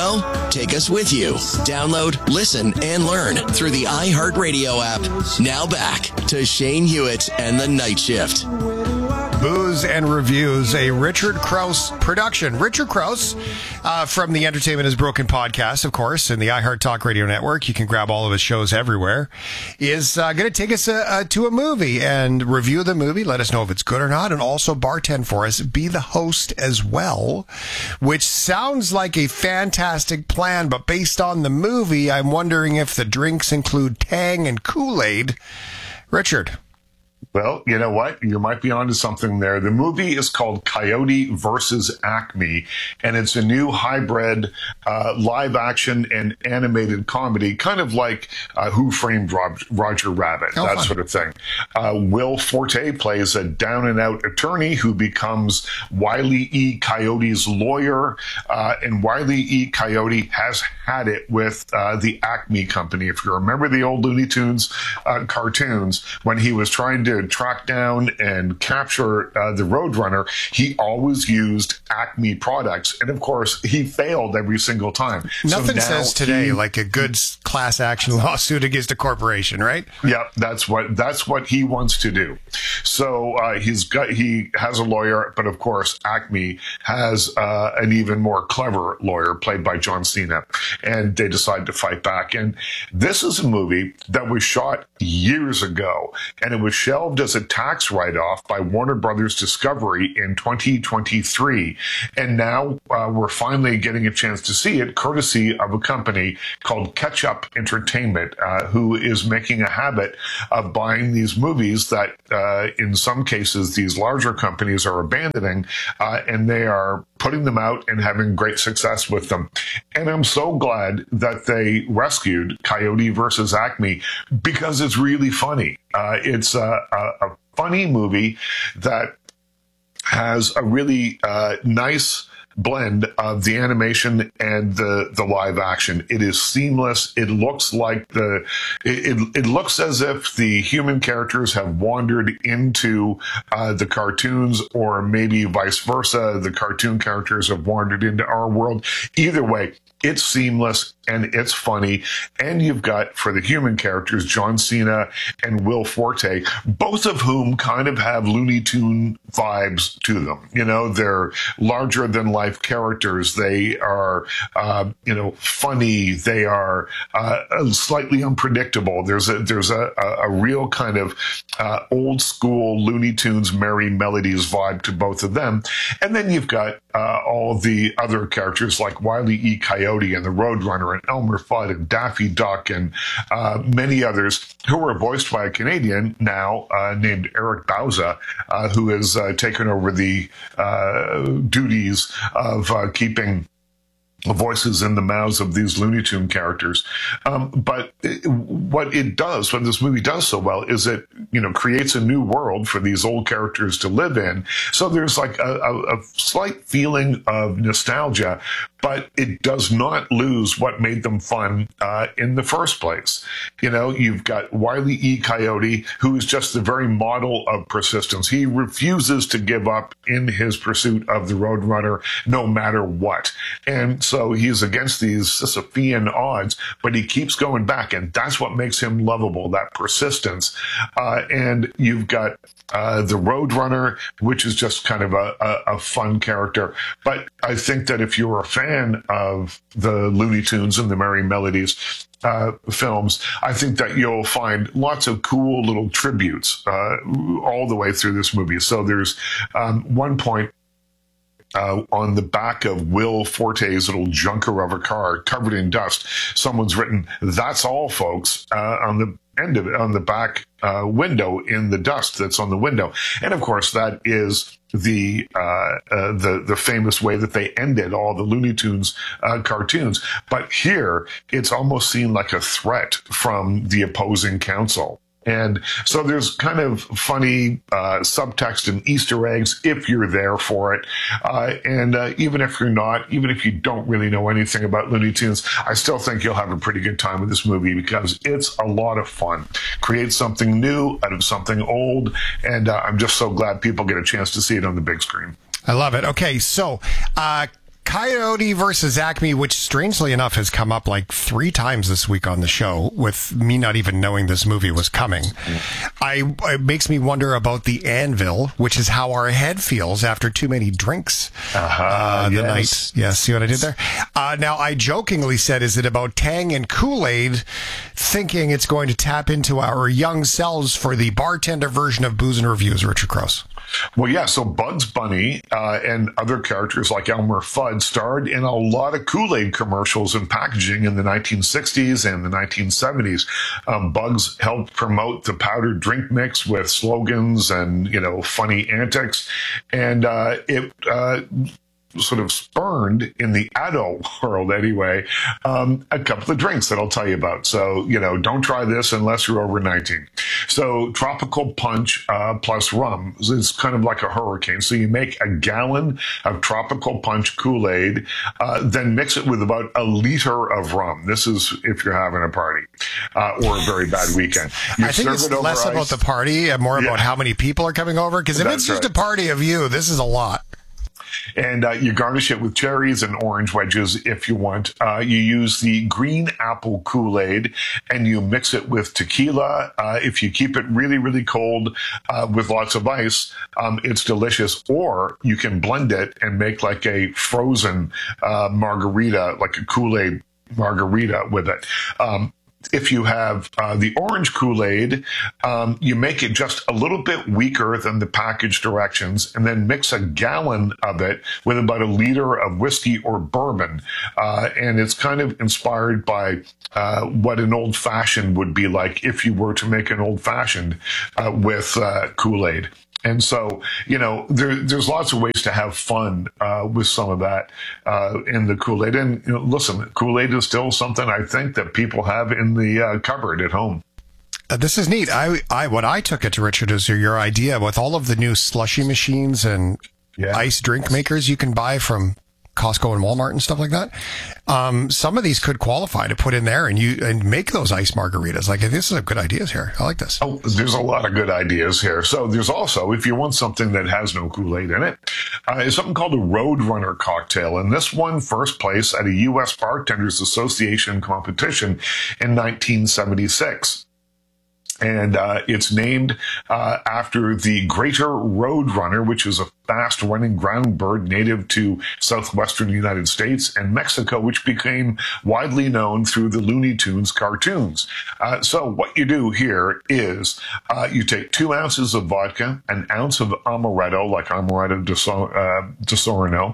go? Take us with you. Download, listen, and learn through the iHeartRadio app. Now back to Shane Hewitt and the Night Shift. Booze and Reviews, a Richard Krause production. Richard Krause from the Entertainment is Broken podcast, of course, and the iHeart Talk Radio Network. You can grab all of his shows everywhere. Is going to take us to a movie and review the movie. Let us know if it's good or not, and also bartend for us. Be the host as well, which sounds like a fantastic plan, but based on the movie, I'm wondering if the drinks include Tang and Kool-Aid. Richard. Well, you know what? You might be onto something there. The movie is called Coyote versus Acme, and it's a new hybrid live action and animated comedy, kind of like Who Framed Roger Rabbit, that fun. sort of thing. Will Forte plays a down-and-out attorney who becomes Wile E. Coyote's lawyer, and Wile E. Coyote has had it with the Acme Company. If you remember the old Looney Tunes cartoons, when he was trying to track down and capture the Roadrunner, he always used Acme products, and of course he failed every single time. Nothing says today like a good class action lawsuit against a corporation, right? Yeah, that's what he wants to do. So he has a lawyer, but of course Acme has an even more clever lawyer played by John Cena, and they decide to fight back. And this is a movie that was shot years ago, and it was shelved as a tax write-off by Warner Brothers Discovery in 2023. And now we're finally getting a chance to see it, courtesy of a company called Ketchup Entertainment, who is making a habit of buying these movies that, in some cases, these larger companies are abandoning, and they are putting them out and having great success with them. And I'm so glad that they rescued Coyote versus Acme, because it's really funny. It's a funny movie that has a really nice blend of the animation and the live action. It is seamless. It looks like it looks as if the human characters have wandered into the cartoons, or maybe vice versa. The cartoon characters have wandered into our world. Either way, it's seamless and it's funny. And you've got, for the human characters, John Cena and Will Forte, both of whom kind of have Looney Tune vibes to them. You know, they're larger than life characters. They are, funny. They are slightly unpredictable. There's a real kind of old school Looney Tunes Merry Melodies vibe to both of them. And then you've got all the other characters like Wile E. Coyote and the Roadrunner and Elmer Fudd and Daffy Duck and many others who are voiced by a Canadian now named Eric Bauza, who has taken over the duties of keeping voices in the mouths of these Looney Tune characters. But what this movie does so well is it, creates a new world for these old characters to live in. So there's like a slight feeling of nostalgia, but it does not lose what made them fun in the first place. You've got Wile E. Coyote, who is just the very model of persistence. He refuses to give up in his pursuit of the Roadrunner, no matter what. And so he's against these Sisyphean odds, but he keeps going back, and that's what makes him lovable, that persistence. And you've got the Roadrunner, which is just kind of a fun character. But I think that if you're a fan of the Looney Tunes and the Merry Melodies films, I think that you'll find lots of cool little tributes all the way through this movie. So there's one point on the back of Will Forte's little junker of a car covered in dust, someone's written, "That's all, folks," on the end of it, on the back window in the dust that's on the window. And of course, that is the famous way that they ended all the Looney Tunes cartoons. But here, it's almost seen like a threat from the opposing counsel. And so there's kind of funny subtext and Easter eggs if you're there for it. And even if you're not, even if you don't really know anything about Looney Tunes, I still think you'll have a pretty good time with this movie because it's a lot of fun. Create something new out of something old. And I'm just so glad people get a chance to see it on the big screen. I love it. Okay, so Coyote versus Acme, which strangely enough has come up like 3 times this week on the show, with me not even knowing this movie was coming. It makes me wonder about the anvil, which is how our head feels after too many drinks the night. Yes, see what I did there? Now, I jokingly said, is it about Tang and Kool-Aid, thinking it's going to tap into our young selves for the bartender version of Booze and Reviews, Richard Crouse? Well, yeah, so Bugs Bunny and other characters like Elmer Fudd starred in a lot of Kool-Aid commercials and packaging in the 1960s and the 1970s. Bugs helped promote the powdered drink mix with slogans and, funny antics. And it sort of spurned in the adult world anyway, a couple of drinks that I'll tell you about. So, don't try this unless you're over 19. So tropical punch plus rum is kind of like a hurricane. So you make a gallon of tropical punch Kool-Aid, then mix it with about a liter of rum. This is if you're having a party or a very bad weekend. I think it's less about the party and more about how many people are coming over. Because if it's just a party of you, this is a lot. And you garnish it with cherries and orange wedges if you want. You use the green apple Kool-Aid and you mix it with tequila. If you keep it really, really cold with lots of ice, it's delicious. Or you can blend it and make like a frozen margarita, like a Kool-Aid margarita with it. If you have the orange Kool-Aid, you make it just a little bit weaker than the package directions, and then mix a gallon of it with about a liter of whiskey or bourbon. And it's kind of inspired by what an old-fashioned would be like if you were to make an old-fashioned with Kool-Aid. And so, there's lots of ways to have fun with some of that in the Kool-Aid. And listen, Kool-Aid is still something I think that people have in the cupboard at home. This is neat. What I took it to, Richard, is your idea with all of the new slushy machines and ice drink makers you can buy from Costco and Walmart and stuff like that. Some of these could qualify to put in there and make those ice margaritas. Like, this is a good ideas here. I like this. Oh, there's a lot of good ideas here. So there's also, if you want something that has no Kool-Aid in it, is something called a Roadrunner cocktail. And this won first place at a U.S. Bartenders Association competition in 1976. And it's named after the greater roadrunner, which is a fast-running ground bird native to southwestern United States and Mexico, which became widely known through the Looney Tunes cartoons. So what you do here is you take 2 ounces of vodka, an ounce of amaretto, like Amaretto di Sorno,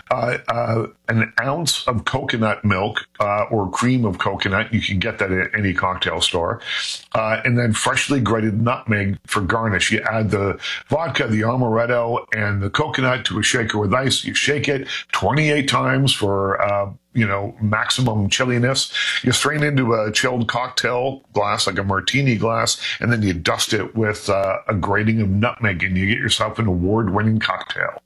an ounce of coconut milk or cream of coconut. You can get that at any cocktail store. And then freshly grated nutmeg for garnish. You add the vodka, the amaretto, and the coconut to a shaker with ice. You shake it 28 times for, maximum chilliness. You strain into a chilled cocktail glass, like a martini glass, and then you dust it with a grating of nutmeg, and you get yourself an award-winning cocktail.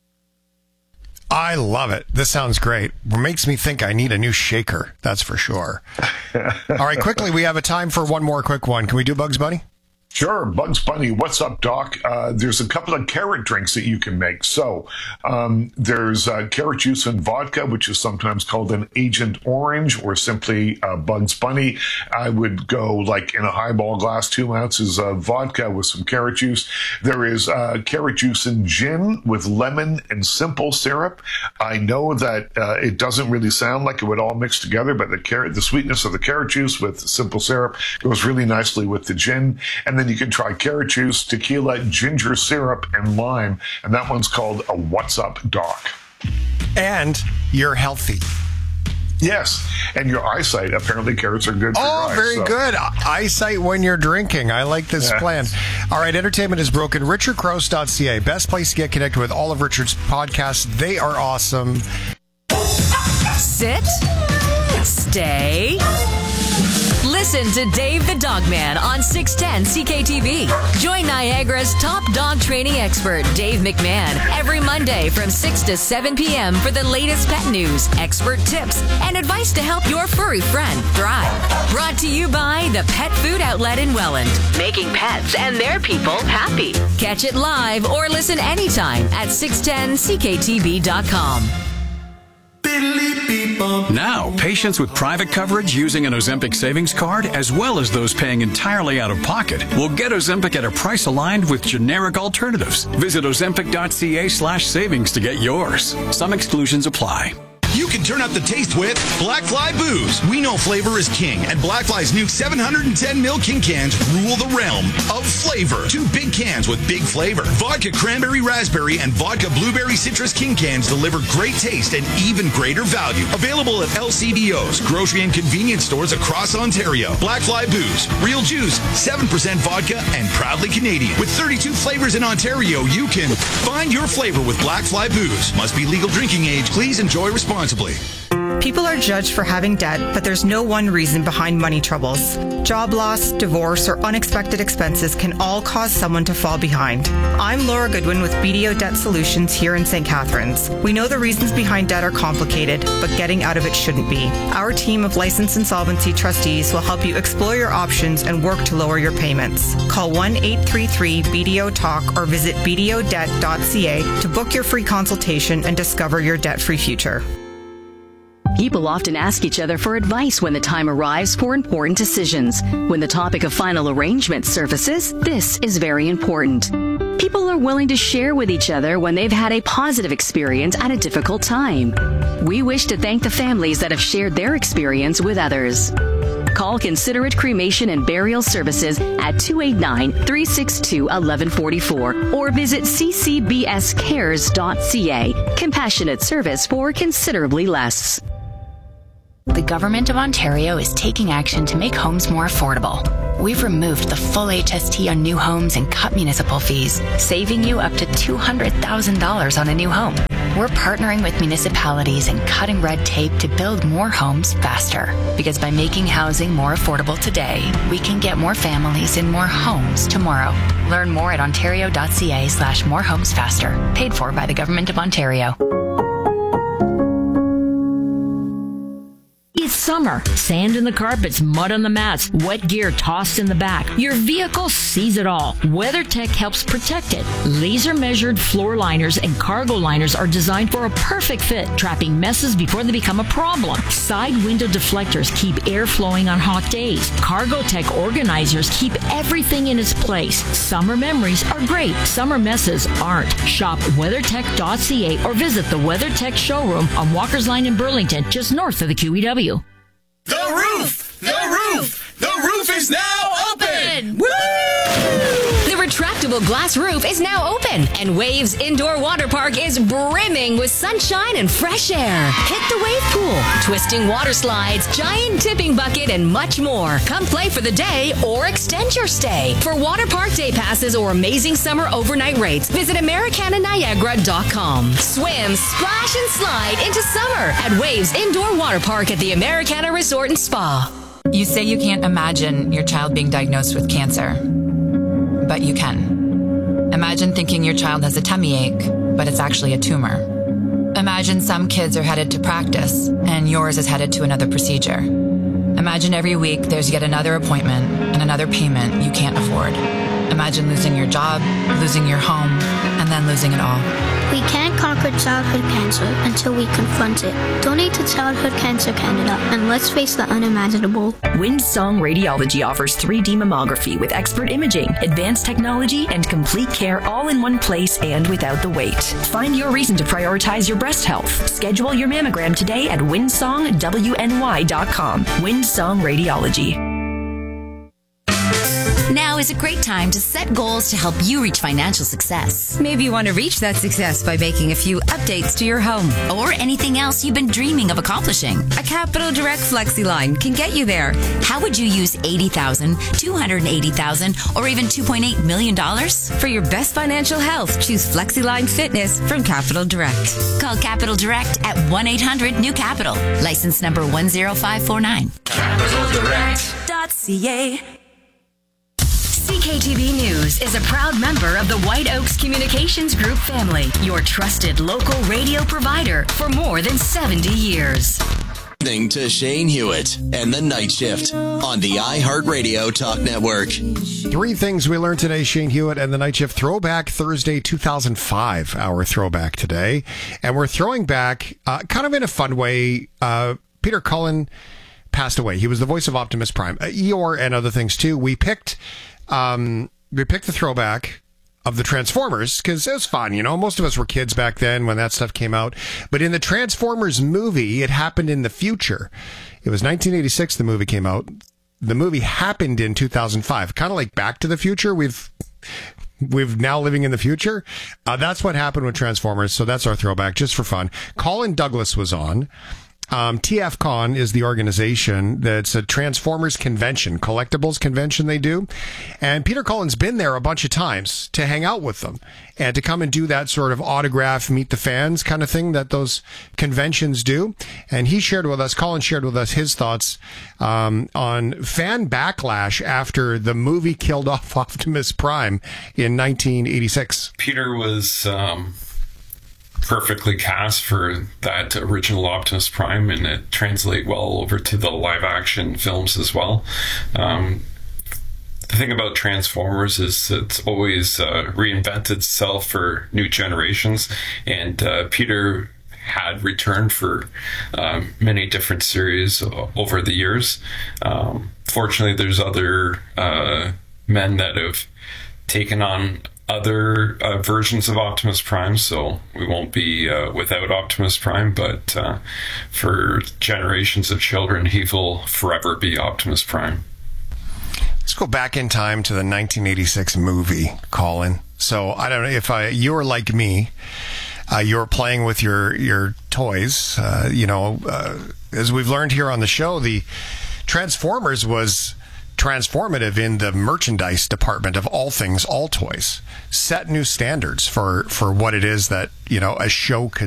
I love it. This sounds great. It makes me think I need a new shaker. That's for sure. All right, quickly, we have a time for one more quick one. Can we do Bugs Bunny? Sure. Bugs Bunny, what's up, Doc? There's a couple of carrot drinks that you can make. So there's carrot juice and vodka, which is sometimes called an Agent Orange or simply Bugs Bunny. I would go like in a highball glass, 2 ounces of vodka with some carrot juice. There is carrot juice and gin with lemon and simple syrup. I know that it doesn't really sound like it would all mix together, but the sweetness of the carrot juice with simple syrup goes really nicely with the gin. And then you can try carrot juice, tequila, ginger syrup, and lime. And that one's called a What's Up, Doc. And you're healthy. Yes. And your eyesight. Apparently carrots are good for your eyes. Very good. Eyesight when you're drinking. I like this plan. All right. Entertainment is broken. RichardCrouse.ca. Best place to get connected with all of Richard's podcasts. They are awesome. Sit. Stay. Listen to Dave the Dogman on 610 CKTV. Join Niagara's top dog training expert, Dave McMahon, every Monday from 6 to 7 p.m. for the latest pet news, expert tips, and advice to help your furry friend thrive. Brought to you by the Pet Food Outlet in Welland, making pets and their people happy. Catch it live or listen anytime at 610CKTV.com. Now, patients with private coverage using an Ozempic savings card, as well as those paying entirely out of pocket, will get Ozempic at a price aligned with generic alternatives. Visit ozempic.ca/savings to get yours. Some exclusions apply. You can turn up the taste with Black Fly Booze. We know flavor is king, and Black Fly's new 710 ml King cans rule the realm of flavor. 2 big cans with big flavor. Vodka Cranberry Raspberry and Vodka Blueberry Citrus King cans deliver great taste and even greater value. Available at LCBOs, grocery and convenience stores across Ontario. Black Fly Booze. Real juice, 7% vodka, and proudly Canadian. With 32 flavors in Ontario, you can find your flavor with Black Fly Booze. Must be legal drinking age. Please enjoy responsibly. People are judged for having debt, but there's no one reason behind money troubles. Job loss, divorce, or unexpected expenses can all cause someone to fall behind. I'm Laura Goodwin with BDO Debt Solutions here in St. Catharines. We know the reasons behind debt are complicated, but getting out of it shouldn't be. Our team of licensed insolvency trustees will help you explore your options and work to lower your payments. Call 1-833-BDO-TALK or visit bdodebt.ca to book your free consultation and discover your debt-free future. People often ask each other for advice when the time arrives for important decisions. When the topic of final arrangement surfaces, this is very important. People are willing to share with each other when they've had a positive experience at a difficult time. We wish to thank the families that have shared their experience with others. Call Considerate Cremation and Burial Services at 289-362-1144 or visit ccbscares.ca. Compassionate service for considerably less. The Government of Ontario is taking action to make homes more affordable. We've removed the full HST on new homes and cut municipal fees, saving you up to $200,000 on a new home. We're partnering with municipalities and cutting red tape to build more homes faster. Because by making housing more affordable today, we can get more families in more homes tomorrow. Learn more at ontario.ca/morehomesfaster. Paid for by the Government of Ontario. It's summer. Sand in the carpets, mud on the mats, wet gear tossed in the back. Your vehicle sees it all. WeatherTech helps protect it. Laser measured floor liners and cargo liners are designed for a perfect fit, trapping messes before they become a problem. Side window deflectors keep air flowing on hot days. CargoTech organizers keep everything in its place. Summer memories are great. Summer messes aren't. Shop WeatherTech.ca or visit the WeatherTech showroom on Walker's Line in Burlington, just north of the QEW. The roof! The roof! The roof is now open! Woo! The retractable glass roof is now open, and Waves Indoor Water Park is brimming with sunshine and fresh air. Hit the wave pool, twisting water slides, giant tipping bucket, and much more. Come play for the day or extend your stay. For water park day passes or amazing summer overnight rates, visit AmericanaNiagara.com. Swim, splash, and slide into summer at Waves Indoor Water Park at the Americana Resort and Spa. You say you can't imagine your child being diagnosed with cancer, but you can. Imagine thinking your child has a tummy ache, but it's actually a tumor. Imagine some kids are headed to practice, and yours is headed to another procedure. Imagine every week there's yet another appointment and another payment you can't afford. Imagine losing your job, losing your home, and then losing it all. We can't conquer childhood cancer until we confront it. Donate to Childhood Cancer Canada, and let's face the unimaginable. Windsong Radiology offers 3D mammography with expert imaging, advanced technology, and complete care all in one place and without the wait. Find your reason to prioritize your breast health. Schedule your mammogram today at windsongwny.com. Windsong Radiology. Now is a great time to set goals to help you reach financial success. Maybe you want to reach that success by making a few updates to your home. Or anything else you've been dreaming of accomplishing. A Capital Direct FlexiLine can get you there. How would you use $80,000, $280,000, or even $2.8 million? For your best financial health, choose FlexiLine Fitness from Capital Direct. Call Capital Direct at 1-800-NEW-CAPITAL. License number 10549. CapitalDirect.ca. CKTV News is a proud member of the White Oaks Communications Group family, your trusted local radio provider for more than 70 years. Listening to Shane Hewitt and the Night Shift on the iHeartRadio Talk Network. 3 things we learned today, Shane Hewitt and the Night Shift Throwback Thursday 2005, our throwback today. And we're throwing back, kind of in a fun way, Peter Cullen passed away. He was the voice of Optimus Prime. Eeyore and other things too. We picked the throwback of the Transformers because it was fun. You know, most of us were kids back then when that stuff came out. But in the Transformers movie, it happened in the future. It was 1986 the movie came out. The movie happened in 2005. Kind of like Back to the Future. We've now living in the future. That's what happened with Transformers. So that's our throwback just for fun. Colin Douglas was on. TFCon is the organization that's a Transformers convention, collectibles convention they do. And Peter Cullen's been there a bunch of times to hang out with them and to come and do that sort of autograph, meet the fans kind of thing that those conventions do. And Colin shared with us his thoughts on fan backlash after the movie killed off Optimus Prime in 1986. Peter was perfectly cast for that original Optimus Prime, and it translates well over to the live action films as well. The thing about Transformers is it's always reinvented itself for new generations, and Peter had returned for many different series over the years. Fortunately, there's other men that have taken on other versions of Optimus Prime, so we won't be without Optimus Prime, but for generations of children, he will forever be Optimus Prime. Let's go back in time to the 1986 movie, Colin. So I don't know if you were like me, you were playing with your toys. As we've learned here on the show, the Transformers was transformative in the merchandise department of all things, all toys. Set new standards for what it is that, a show could